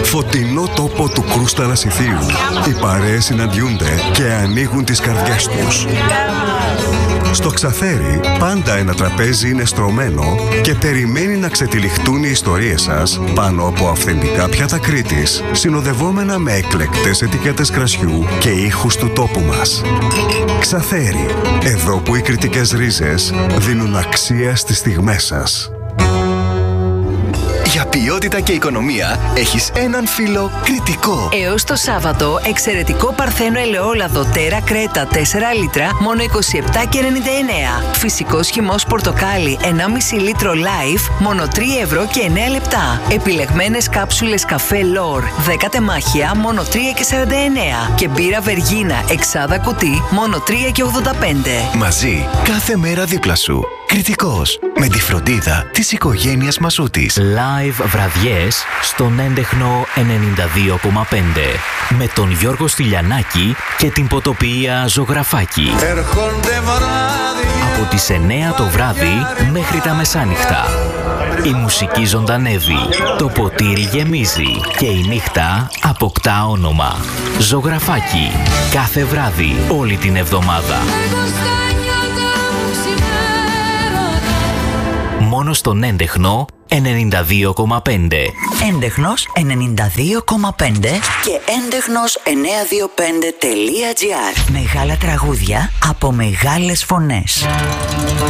φωτεινό τόπο του Κρούστα Ανασιθίου. Οι παρέες συναντιούνται και ανοίγουν τις καρδιές τους. Στο Ξαθέρι πάντα ένα τραπέζι είναι στρωμένο και περιμένει να ξετυλιχτούν οι ιστορίες σας πάνω από αυθεντικά πιάτα Κρήτης, συνοδευόμενα με εκλεκτές ετικέτες κρασιού και ήχους του τόπου μας. Ξαθέρι, εδώ που οι κρητικές ρίζες δίνουν αξία στις στιγμές σας. Για ποιότητα και οικονομία έχεις έναν φίλο Κρητικό. Έως το Σάββατο, εξαιρετικό παρθένο ελαιόλαδο Τέρα Κρέτα 4 λίτρα, μόνο 27,99. Φυσικός χυμός πορτοκάλι 1,5 λίτρο Life, μόνο 3 ευρώ και 9 λεπτά. Επιλεγμένες κάψουλες καφέ Λόρ 10 τεμάχια, μόνο 3,49. Και μπύρα Βεργίνα εξάδα κουτί, μόνο 3,85. Μαζί, κάθε μέρα δίπλα σου. Κρητικός, με τη φροντίδα της οικογένειας Μασούτης. Live βραδιές στον έντεχνο 92,5 με τον Γιώργο Στυλιανάκη και την ποτοποιία Ζωγραφάκη. Από τις 9 το βράδυ μέχρι τα μεσάνυχτα. Η μουσική ζωντανεύει, το ποτήρι γεμίζει και η νύχτα αποκτά όνομα. Ζωγραφάκη, κάθε βράδυ, όλη την εβδομάδα. Μόνο στον έντεχνο 92,5. Έντεχνος 92,5 και έντεχνος 925.gr. Μεγάλα τραγούδια από μεγάλες φωνές.